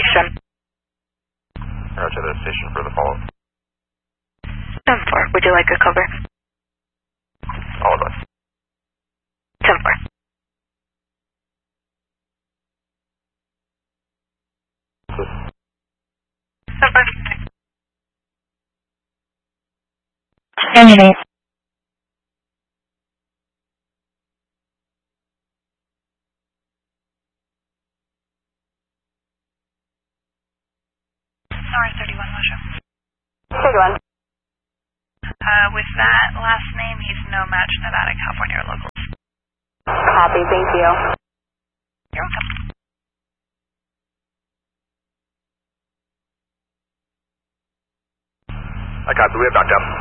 station. Roger, the station for the follow-up. 7-4, would you like a cover? All of us. 7-4. Terminate. Sorry, 31 Lusha. 31. With that last name, he's no match Nevada, California, or locals. Copy, thank you. You're welcome. I copy, we have knockdown.